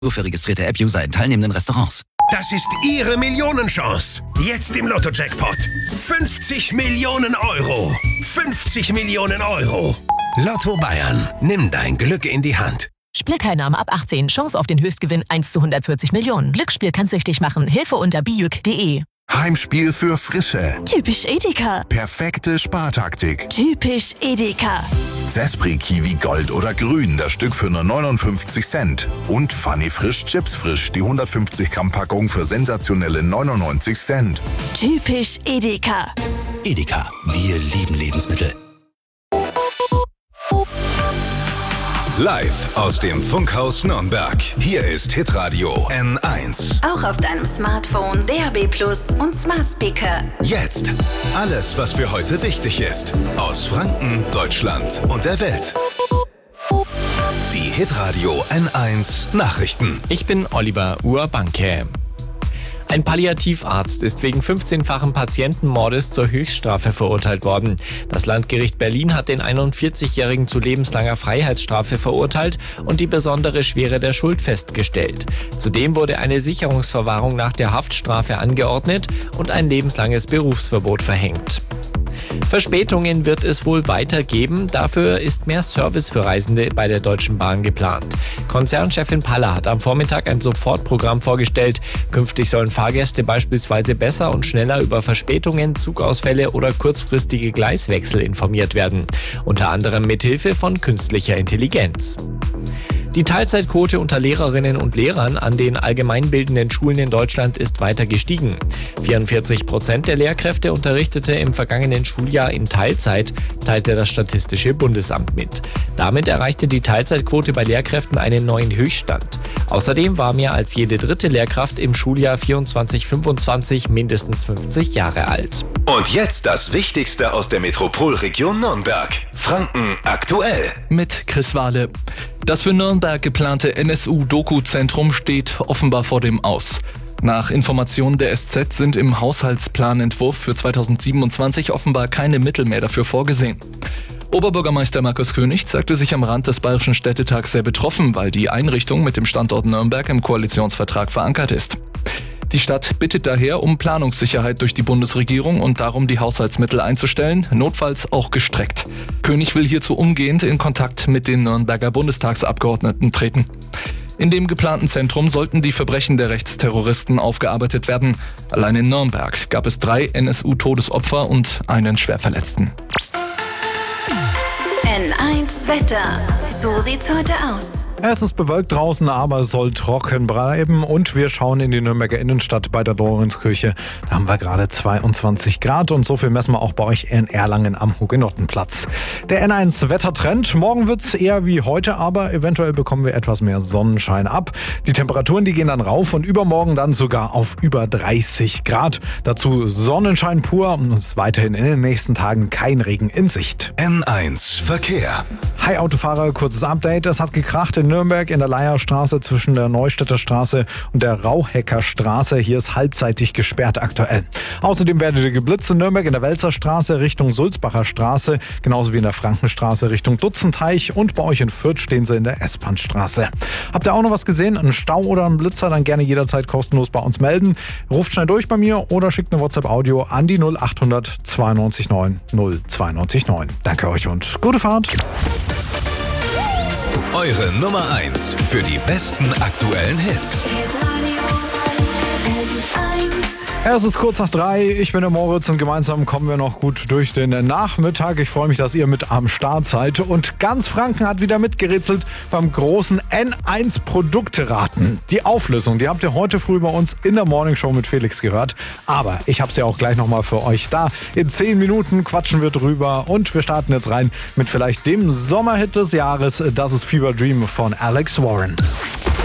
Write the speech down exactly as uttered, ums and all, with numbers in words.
Nur für registrierte App-User in teilnehmenden Restaurants. Das ist Ihre Millionenchance. Jetzt im Lotto-Jackpot. fünfzig Millionen Euro. fünfzig Millionen Euro. Lotto Bayern. Nimm dein Glück in die Hand. Spielteilnahme ab achtzehn. Chance auf den Höchstgewinn eins zu hundertvierzig Millionen. Glücksspiel kann süchtig machen. Hilfe unter bijuk punkt de. Heimspiel für Frische. Typisch Edeka. Perfekte Spartaktik. Typisch Edeka. Zespri Kiwi Gold oder Grün, das Stück für nur neunundfünfzig Cent. Und Funny Frisch Chips Frisch, die hundertfünfzig Gramm Packung für sensationelle neunundneunzig Cent. Typisch Edeka. Edeka, wir lieben Lebensmittel. Live aus dem Funkhaus Nürnberg. Hier ist Hitradio N eins. Auch auf deinem Smartphone, D A B Plus und Smart Speaker. Jetzt alles, was für heute wichtig ist. Aus Franken, Deutschland und der Welt. Die Hitradio N eins Nachrichten. Ich bin Oliver Urbanke. Ein Palliativarzt ist wegen fünfzehnfachen Patientenmordes zur Höchststrafe verurteilt worden. Das Landgericht Berlin hat den einundvierzigjährigen zu lebenslanger Freiheitsstrafe verurteilt und die besondere Schwere der Schuld festgestellt. Zudem wurde eine Sicherungsverwahrung nach der Haftstrafe angeordnet und ein lebenslanges Berufsverbot verhängt. Verspätungen wird es wohl weitergeben, dafür ist mehr Service für Reisende bei der Deutschen Bahn geplant. Konzernchefin Paller hat am Vormittag ein Sofortprogramm vorgestellt. Künftig sollen Fahrgäste beispielsweise besser und schneller über Verspätungen, Zugausfälle oder kurzfristige Gleiswechsel informiert werden. Unter anderem mithilfe von künstlicher Intelligenz. Die Teilzeitquote unter Lehrerinnen und Lehrern an den allgemeinbildenden Schulen in Deutschland ist weiter gestiegen. vierundvierzig Prozent der Lehrkräfte unterrichtete im vergangenen Schuljahr in Teilzeit, teilte das Statistische Bundesamt mit. Damit erreichte die Teilzeitquote bei Lehrkräften einen neuen Höchststand. Außerdem war mehr als jede dritte Lehrkraft im Schuljahr vierundzwanzig fünfundzwanzig mindestens fünfzig Jahre alt. Und jetzt das Wichtigste aus der Metropolregion Nürnberg. Franken aktuell. Mit Chris Wahle. Das für Nürnberg geplante N S U-Doku-Zentrum steht offenbar vor dem Aus. Nach Informationen der S Z sind im Haushaltsplanentwurf für zweitausendsiebenundzwanzig offenbar keine Mittel mehr dafür vorgesehen. Oberbürgermeister Markus König zeigte sich am Rand des Bayerischen Städtetags sehr betroffen, weil die Einrichtung mit dem Standort Nürnberg im Koalitionsvertrag verankert ist. Die Stadt bittet daher um Planungssicherheit durch die Bundesregierung und darum, die Haushaltsmittel einzustellen, notfalls auch gestreckt. König will hierzu umgehend in Kontakt mit den Nürnberger Bundestagsabgeordneten treten. In dem geplanten Zentrum sollten die Verbrechen der Rechtsterroristen aufgearbeitet werden. Allein in Nürnberg gab es drei N S U-Todesopfer und einen Schwerverletzten. N eins Wetter. So sieht's heute aus. Es ist bewölkt draußen, aber es soll trocken bleiben und wir schauen in die Nürnberger Innenstadt bei der Lorenzkirche. Da haben wir gerade zweiundzwanzig Grad und so viel messen wir auch bei euch in Erlangen am Hugenottenplatz. Der N eins Wettertrend. Morgen wird es eher wie heute, aber eventuell bekommen wir etwas mehr Sonnenschein ab. Die Temperaturen, die gehen dann rauf und übermorgen dann sogar auf über dreißig Grad. Dazu Sonnenschein pur und es ist weiterhin in den nächsten Tagen kein Regen in Sicht. N eins Verkehr. Hi Autofahrer, kurzes Update. Es hat gekracht in Nürnberg in der Leierstraße zwischen der Neustädter Straße und der Rauhecker Straße. Hier ist halbseitig gesperrt aktuell. Außerdem werdet ihr geblitzt in Nürnberg in der Welser Straße Richtung Sulzbacher Straße, genauso wie in der Frankenstraße Richtung Dutzenteich und bei euch in Fürth stehen sie in der S-Bahn-Straße. Habt ihr auch noch was gesehen? Einen Stau oder einen Blitzer? Dann gerne jederzeit kostenlos bei uns melden. Ruft schnell durch bei mir oder schickt eine WhatsApp-Audio an die null achthundert zweiundneunzig neun null zweiundneunzig neun. Danke euch und gute Fahrt. Eure Nummer eins für die besten aktuellen Hits. Es ist kurz nach drei, ich bin der Moritz und gemeinsam kommen wir noch gut durch den Nachmittag. Ich freue mich, dass ihr mit am Start seid. Und ganz Franken hat wieder mitgerätselt beim großen N eins Produkteraten. Die Auflösung, die habt ihr heute früh bei uns in der Morningshow mit Felix gehört. Aber ich habe sie ja auch gleich nochmal für euch da. In zehn Minuten quatschen wir drüber und wir starten jetzt rein mit vielleicht dem Sommerhit des Jahres. Das ist Fever Dream von Alex Warren.